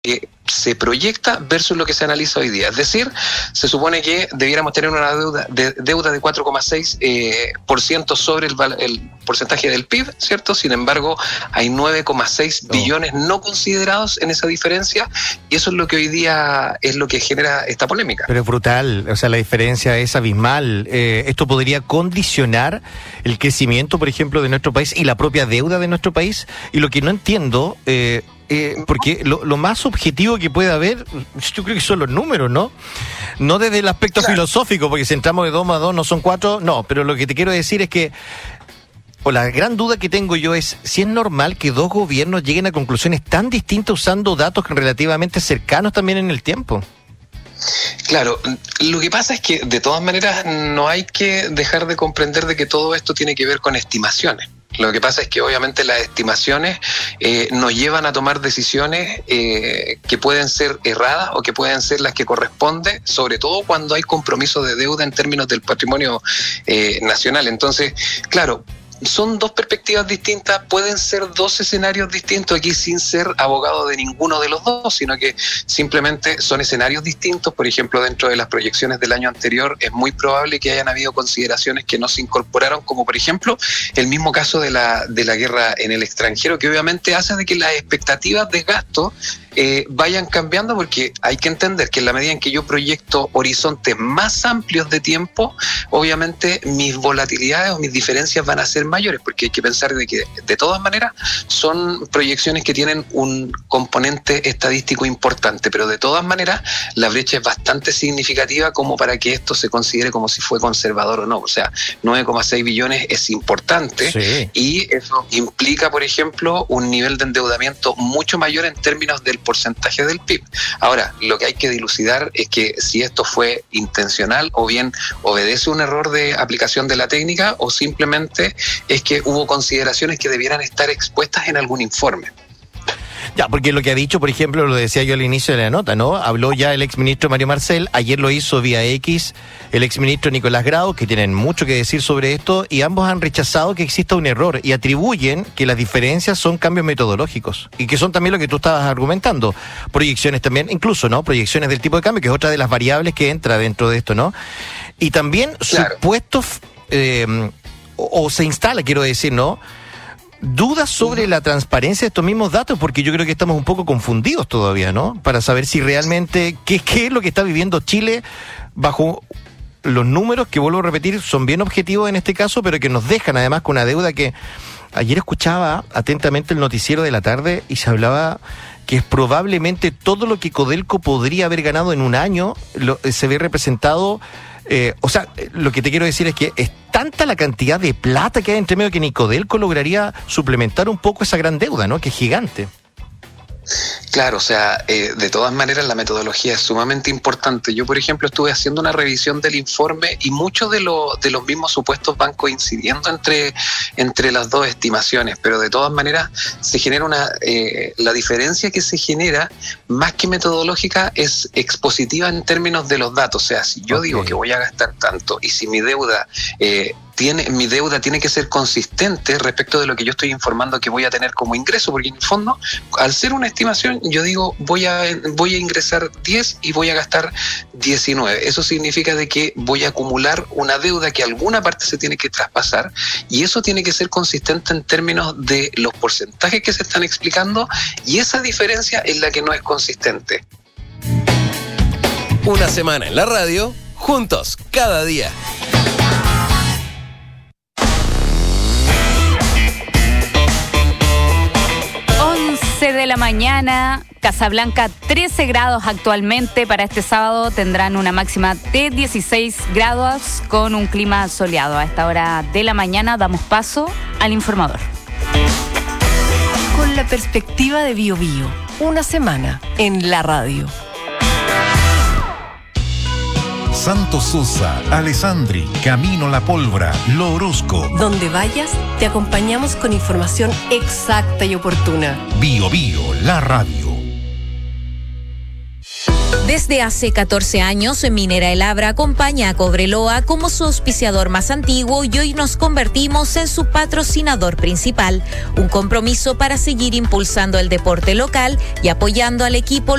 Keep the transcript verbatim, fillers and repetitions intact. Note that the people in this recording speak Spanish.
que se proyecta versus lo que se analiza hoy día. Es decir, se supone que debiéramos tener una deuda de, deuda de cuatro coma seis eh, por ciento sobre el, el porcentaje del P I B, ¿cierto? Sin embargo, hay nueve coma seis No. billones no considerados en esa diferencia, y eso es lo que hoy día es lo que genera esta polémica. Pero es brutal, o sea, la diferencia es abismal. Eh, esto podría condicionar el crecimiento, por ejemplo, de nuestro país y la propia deuda de nuestro país. Y lo que no entiendo, eh, eh, porque lo, lo más objetivo que puede haber, yo creo que son los números, ¿no? No desde el aspecto Claro. filosófico, porque si entramos de dos más dos no son cuatro, no, pero lo que te quiero decir es que o la gran duda que tengo yo es si es normal que dos gobiernos lleguen a conclusiones tan distintas usando datos relativamente cercanos también en el tiempo. Claro, lo que pasa es que de todas maneras no hay que dejar de comprender de que todo esto tiene que ver con estimaciones. Lo que pasa es que obviamente las estimaciones eh, nos llevan a tomar decisiones eh, que pueden ser erradas o que pueden ser las que corresponden, sobre todo cuando hay compromiso de deuda en términos del patrimonio eh, nacional. Entonces, claro, son dos perspectivas distintas, pueden ser dos escenarios distintos aquí sin ser abogado de ninguno de los dos, sino que simplemente son escenarios distintos. Por ejemplo, dentro de las proyecciones del año anterior es muy probable que hayan habido consideraciones que no se incorporaron, como por ejemplo el mismo caso de la, de la guerra en el extranjero, que obviamente hace de que las expectativas de gasto Eh, vayan cambiando, porque hay que entender que en la medida en que yo proyecto horizontes más amplios de tiempo, obviamente mis volatilidades o mis diferencias van a ser mayores, porque hay que pensar de que de todas maneras son proyecciones que tienen un componente estadístico importante, pero de todas maneras la brecha es bastante significativa como para que esto se considere como si fue conservador o no. O sea, nueve coma seis billones es importante, Sí. y eso implica, por ejemplo, un nivel de endeudamiento mucho mayor en términos del porcentaje del P I B. Ahora, lo que hay que dilucidar es que si esto fue intencional o bien obedece un error de aplicación de la técnica, o simplemente es que hubo consideraciones que debieran estar expuestas en algún informe. Ya, porque lo que ha dicho, por ejemplo, lo decía yo al inicio de la nota, ¿no? Habló ya el exministro Mario Marcel, ayer lo hizo vía X el exministro Nicolás Grau, que tienen mucho que decir sobre esto, y ambos han rechazado que exista un error y atribuyen que las diferencias son cambios metodológicos y que son también lo que tú estabas argumentando, proyecciones también, incluso, ¿no? Proyecciones del tipo de cambio, que es otra de las variables que entra dentro de esto, ¿no? Y también Claro. supuestos, eh, o, o se instala, quiero decir, ¿no? Dudas sobre la transparencia de estos mismos datos, porque yo creo que estamos un poco confundidos todavía, ¿no? Para saber si realmente, ¿qué, qué es lo que está viviendo Chile bajo los números que, vuelvo a repetir, son bien objetivos en este caso, pero que nos dejan además con una deuda que... Ayer escuchaba atentamente el noticiero de la tarde y se hablaba que es probablemente todo lo que Codelco podría haber ganado en un año, lo, se ve representado... Eh, o sea, lo que te quiero decir es que es tanta la cantidad de plata que hay entre medio que ni Codelco lograría suplementar un poco esa gran deuda, ¿no? Que es gigante. Claro, o sea, eh, de todas maneras la metodología es sumamente importante. Yo, por ejemplo, estuve haciendo una revisión del informe y muchos de, lo, de los mismos supuestos van coincidiendo entre, entre las dos estimaciones, pero de todas maneras se genera una... Eh, la diferencia que se genera, más que metodológica, es expositiva en términos de los datos. O sea, si yo Ok. digo que voy a gastar tanto y si mi deuda... Eh, Tiene, mi deuda tiene que ser consistente respecto de lo que yo estoy informando que voy a tener como ingreso, porque en el fondo, al ser una estimación, yo digo voy a voy a ingresar diez y voy a gastar diecinueve. Eso significa de que voy a acumular una deuda que alguna parte se tiene que traspasar, y eso tiene que ser consistente en términos de los porcentajes que se están explicando, y esa diferencia es la que no es consistente. Una semana en la radio, juntos, cada día. once de la mañana, Casablanca trece grados actualmente. Para este sábado tendrán una máxima de dieciséis grados con un clima soleado. A esta hora de la mañana damos paso al informador. Con la perspectiva de Bio Bio, una semana en la radio. Santo Sosa, Alessandri, Camino La Pólvora, Lo Orozco. Donde vayas, te acompañamos con información exacta y oportuna. Bio Bio, la radio. Desde hace catorce años, Minera El Abra acompaña a Cobreloa como su auspiciador más antiguo y hoy nos convertimos en su patrocinador principal. Un compromiso para seguir impulsando el deporte local y apoyando al equipo